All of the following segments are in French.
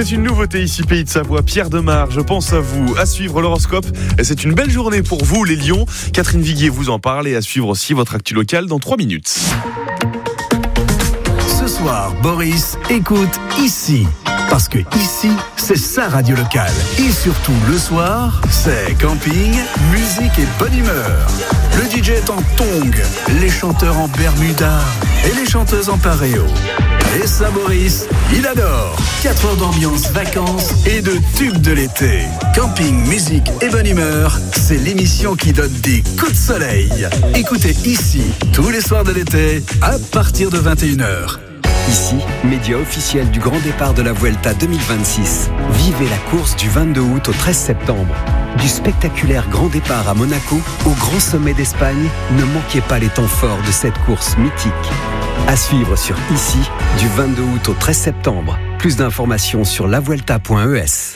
C'est une nouveauté ici, Pays de Savoie. Pierre Demar, je pense à vous. À suivre l'horoscope. Et c'est une belle journée pour vous, les lions. Catherine Viguier vous en parle et à suivre aussi votre actu locale dans 3 minutes. Ce soir, Boris écoute ici. Parce que ici, c'est sa radio locale. Et surtout, le soir, c'est camping, musique et bonne humeur. Le DJ est en tongs, les chanteurs en bermuda et les chanteuses en paréo. Et ça, Boris, il adore. 4 heures d'ambiance, vacances et de tubes de l'été. Camping, musique et bonne humeur, c'est l'émission qui donne des coups de soleil. Écoutez ici, tous les soirs de l'été, à partir de 21h. Ici, média officiel du grand départ de la Vuelta 2026. Vivez la course du 22 août au 13 septembre. Du spectaculaire grand départ à Monaco au grand sommet d'Espagne, ne manquez pas les temps forts de cette course mythique. À suivre sur Ici, du 22 août au 13 septembre. Plus d'informations sur lavuelta.es.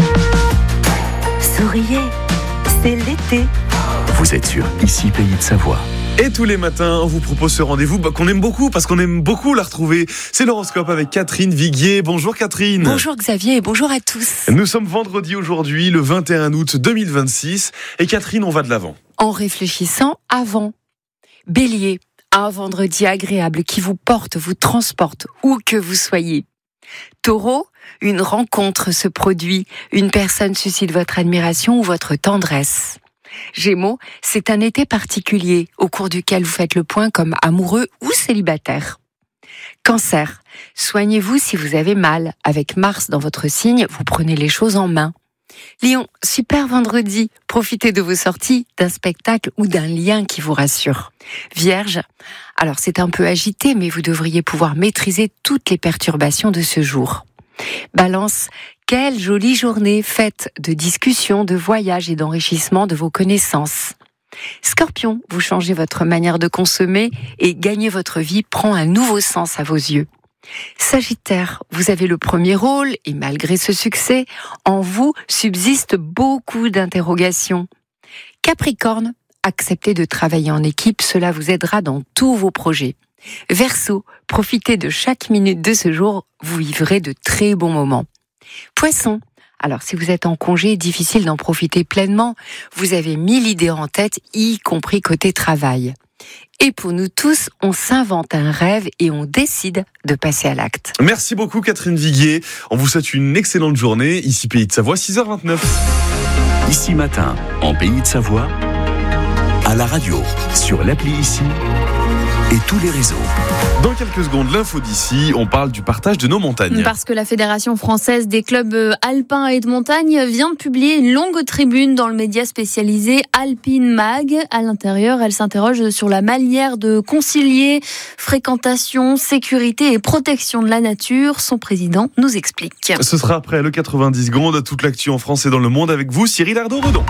Souriez, c'est l'été. Vous êtes sur Ici, Pays de Savoie. Et tous les matins, on vous propose ce rendez-vous qu'on aime beaucoup, parce qu'on aime beaucoup la retrouver. C'est l'horoscope avec Catherine Viguier. Bonjour Catherine. Bonjour Xavier et bonjour à tous. Nous sommes vendredi aujourd'hui, le 21 août 2026. Et Catherine, on va de l'avant. En réfléchissant avant. Bélier, un vendredi agréable qui vous porte, vous transporte, où que vous soyez. Taureau, une rencontre se produit. Une personne suscite votre admiration ou votre tendresse. Gémeaux, c'est un été particulier au cours duquel vous faites le point comme amoureux ou célibataire. Cancer, soignez-vous si vous avez mal. Avec Mars dans votre signe, vous prenez les choses en main. Lion, super vendredi, profitez de vos sorties, d'un spectacle ou d'un lien qui vous rassure. Vierge, alors c'est un peu agité, mais vous devriez pouvoir maîtriser toutes les perturbations de ce jour. Balance, quelle jolie journée faite de discussions, de voyages et d'enrichissement de vos connaissances. Scorpion, vous changez votre manière de consommer et gagner votre vie prend un nouveau sens à vos yeux. Sagittaire, vous avez le premier rôle et malgré ce succès, en vous subsistent beaucoup d'interrogations. Capricorne, acceptez de travailler en équipe, cela vous aidera dans tous vos projets. Verseau, profitez de chaque minute de ce jour, vous vivrez de très bons moments. Poisson, alors si vous êtes en congé, difficile d'en profiter pleinement, vous avez 1000 idées en tête, y compris côté travail. Et pour nous tous, on s'invente un rêve et on décide de passer à l'acte. Merci beaucoup Catherine Viguier, on vous souhaite une excellente journée, ici Pays de Savoie, 6h29. Ici matin, en Pays de Savoie, à la radio, sur l'appli Ici et tous les réseaux. Dans quelques secondes, l'info d'ici, on parle du partage de nos montagnes. Parce que la Fédération française des clubs alpins et de montagne vient de publier une longue tribune dans le média spécialisé Alpine Mag. À l'intérieur, elle s'interroge sur la manière de concilier fréquentation, sécurité et protection de la nature. Son président nous explique. Ce sera après le 90 secondes, toute l'actu en France et dans le monde avec vous, Cyril Ardo-Redon.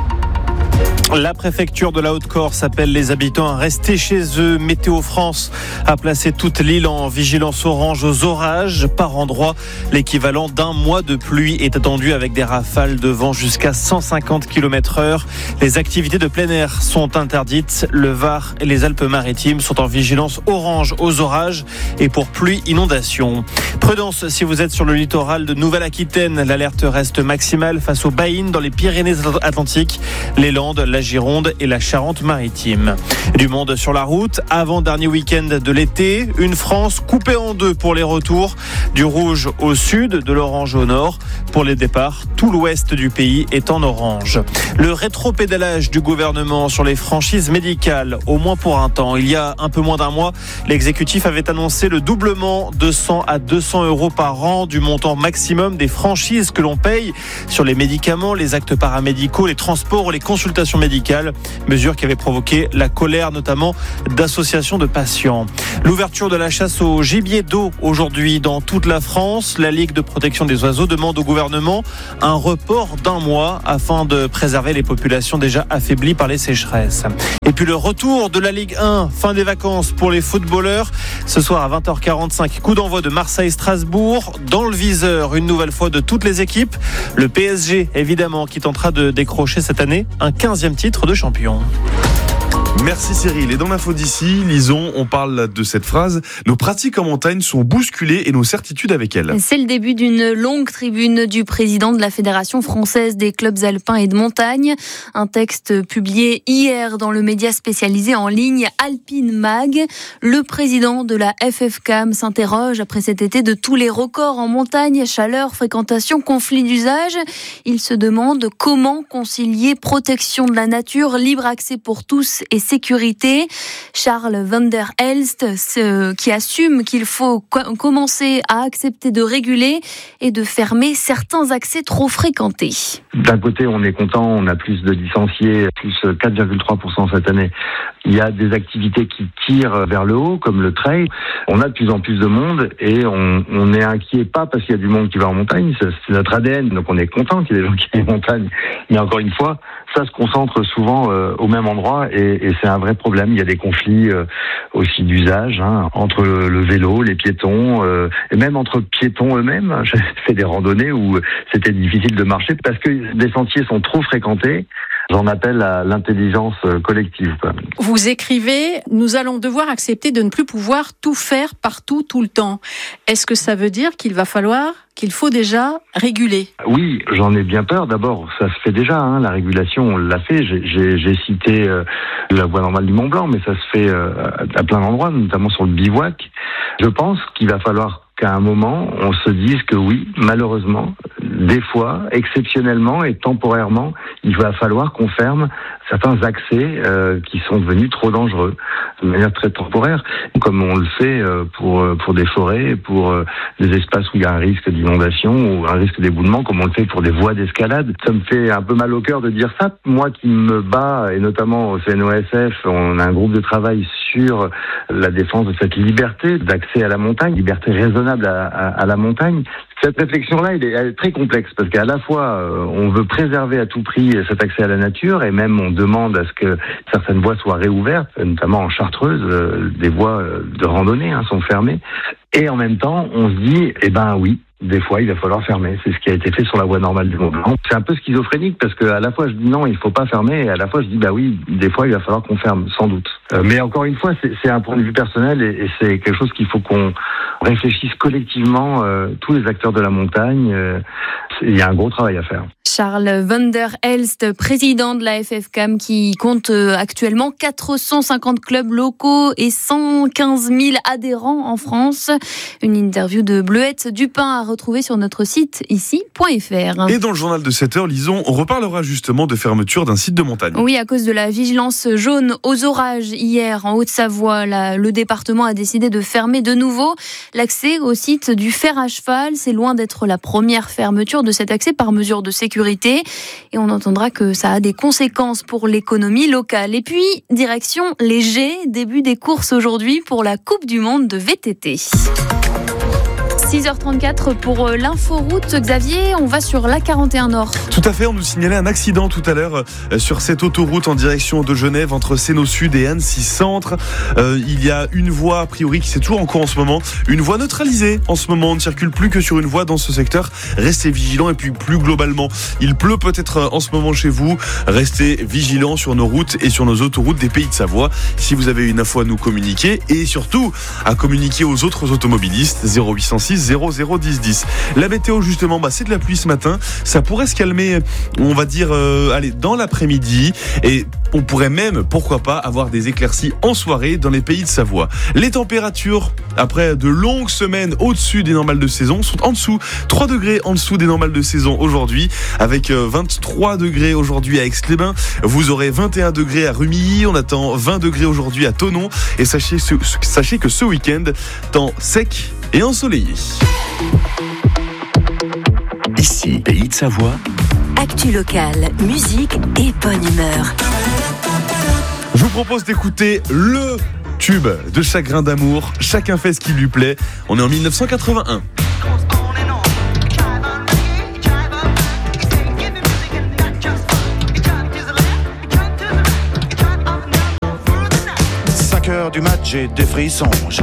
La préfecture de la Haute-Corse appelle les habitants à rester chez eux. Météo France a placé toute l'île en vigilance orange aux orages. Par endroit, l'équivalent d'un mois de pluie est attendu avec des rafales de vent jusqu'à 150 km/h. Les activités de plein air sont interdites. Le Var et les Alpes-Maritimes sont en vigilance orange aux orages et pour pluie inondation. Prudence si vous êtes sur le littoral de Nouvelle-Aquitaine. L'alerte reste maximale face aux baïnes dans les Pyrénées-Atlantiques, les Landes, la Gironde et la Charente-Maritime. Du monde sur la route, avant-dernier week-end de l'été, une France coupée en deux pour les retours, du rouge au sud, de l'orange au nord. Pour les départs, tout l'ouest du pays est en orange. Le rétropédalage du gouvernement sur les franchises médicales, au moins pour un temps. Il y a un peu moins d'un mois, l'exécutif avait annoncé le doublement de 100 à 200 € par an du montant maximum des franchises que l'on paye sur les médicaments, les actes paramédicaux, les transports ou les consultations médicales, mesure qui avait provoqué la colère notamment d'associations de patients. L'ouverture de la chasse au gibier d'eau aujourd'hui dans toute la France. La Ligue de protection des oiseaux demande au gouvernement un report d'un mois afin de préserver les populations déjà affaiblies par les sécheresses. Et puis le retour de la Ligue 1, fin des vacances pour les footballeurs. Ce soir à 20h45, coup d'envoi de Marseille-Strasbourg. Dans le viseur, une nouvelle fois de toutes les équipes. Le PSG, évidemment, qui tentera de décrocher cette année un 15e titre de champion. Merci Cyril. Et dans l'info d'ici, lisons, on parle de cette phrase. Nos pratiques en montagne sont bousculées et nos certitudes avec elles. C'est le début d'une longue tribune du président de la Fédération française des clubs alpins et de montagne. Un texte publié hier dans le média spécialisé en ligne Alpine Mag. Le président de la FFCAM s'interroge après cet été de tous les records en montagne, chaleur, fréquentation, conflits d'usage. Il se demande comment concilier protection de la nature, libre accès pour tous et sécurité. Charles van der Elst qui assume qu'il faut commencer à accepter de réguler et de fermer certains accès trop fréquentés. D'un côté, on est content, on a plus de licenciés, plus 4,3% cette année. Il y a des activités qui tirent vers le haut, comme le trail. On a de plus en plus de monde et on est inquiet, pas parce qu'il y a du monde qui va en montagne, c'est notre ADN, donc on est content qu'il y ait des gens qui aillent en montagne. Mais encore une fois, ça se concentre souvent au même endroit et c'est un vrai problème. Il y a des conflits aussi d'usage entre le vélo, les piétons et même entre piétons eux-mêmes. J'ai fait des randonnées où c'était difficile de marcher parce que des sentiers sont trop fréquentés. J'en appelle à l'intelligence collective. Vous écrivez « Nous allons devoir accepter de ne plus pouvoir tout faire partout, tout le temps ». Est-ce que ça veut dire qu'il faut déjà réguler ? Oui, j'en ai bien peur. D'abord, ça se fait déjà, la régulation, on l'a fait. J'ai cité la voie normale du Mont Blanc, mais ça se fait à plein d'endroits, notamment sur le bivouac. Je pense qu'il va falloir qu'à un moment, on se dise que oui, malheureusement, des fois, exceptionnellement et temporairement, il va falloir qu'on ferme certains accès qui sont devenus trop dangereux, de manière très temporaire, comme on le fait pour des forêts, pour des espaces où il y a un risque d'inondation ou un risque d'éboulement, comme on le fait pour des voies d'escalade. Ça me fait un peu mal au cœur de dire ça. Moi qui me bats, et notamment au CNOSF, on a un groupe de travail sur la défense de cette liberté d'accès à la montagne, liberté raisonnable à la montagne. Cette réflexion-là, elle est très complexe parce qu'à la fois, on veut préserver à tout prix cet accès à la nature et même on demande à ce que certaines voies soient réouvertes, notamment en Chartreuse, des voies de randonnée sont fermées. Et en même temps, on se dit, oui, des fois, il va falloir fermer. C'est ce qui a été fait sur la voie normale du Mont Blanc. C'est un peu schizophrénique parce que à la fois je dis non, il faut pas fermer, et à la fois je dis oui, des fois il va falloir qu'on ferme, sans doute. Mais encore une fois, c'est un point de vue personnel et c'est quelque chose qu'il faut qu'on réfléchisse collectivement, tous les acteurs de la montagne. Il y a un gros travail à faire. Charles van der Elst, président de la FFCAM, qui compte actuellement 450 clubs locaux et 115 000 adhérents en France. Une interview de Bleuette Dupin à retrouver sur notre site ici.fr. Et dans le journal de 7h, lisons, on reparlera justement de fermeture d'un site de montagne. Oui, à cause de la vigilance jaune aux orages hier en Haute-Savoie, le département a décidé de fermer de nouveau l'accès au site du fer à cheval. C'est loin d'être la première fermeture de cet accès par mesure de sécurité. Et on entendra que ça a des conséquences pour l'économie locale. Et puis, direction les Jets, début des courses aujourd'hui pour la Coupe du Monde de VTT. 6h34 pour l'inforoute. Xavier, on va sur l'A41 Nord. Tout à fait, on nous signalait un accident tout à l'heure sur cette autoroute en direction de Genève entre Sénaux Sud et Annecy Centre. Il y a une voie a priori qui c'est toujours en cours en ce moment, une voie neutralisée en ce moment. On ne circule plus que sur une voie dans ce secteur. Restez vigilants et puis plus globalement, il pleut peut-être en ce moment chez vous. Restez vigilants sur nos routes et sur nos autoroutes des Pays de Savoie. Si vous avez une info à nous communiquer et surtout à communiquer aux autres automobilistes, 0806 0010 10. La météo justement, c'est de la pluie ce matin. Ça pourrait se calmer, on va dire, dans l'après-midi. Et on pourrait même, pourquoi pas, avoir des éclaircies en soirée dans les Pays de Savoie. Les températures, après de longues semaines au-dessus des normales de saison, sont en dessous. 3 degrés en dessous des normales de saison aujourd'hui, avec 23 degrés aujourd'hui à Aix-les-Bains. Vous aurez 21 degrés à Rumilly. On attend 20 degrés aujourd'hui à Thonon. Et sachez que ce week-end, temps sec et ensoleillé. Ici, Pays de Savoie. Actu locale, musique et bonne humeur. Je vous propose d'écouter le tube de Chagrin d'amour. Chacun fait ce qui lui plaît. On est en 1981. Du match, j'ai des frissons.